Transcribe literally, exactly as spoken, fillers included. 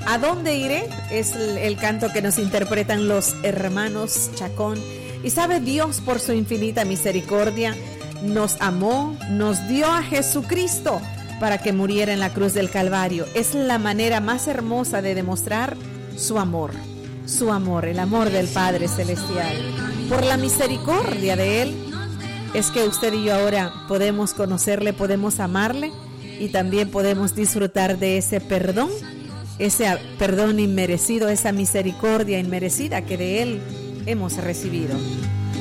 ¿A dónde iré? Es el, el canto que nos interpretan los hermanos Chacón. Y sabe, Dios por su infinita misericordia nos amó, nos dio a Jesucristo para que muriera en la cruz del Calvario. Es la manera más hermosa de demostrar su amor, su amor, el amor del Padre Celestial. Por la misericordia de Él es que usted y yo ahora podemos conocerle, podemos amarle y también podemos disfrutar de ese perdón, ese perdón inmerecido, esa misericordia inmerecida que de Él hemos recibido.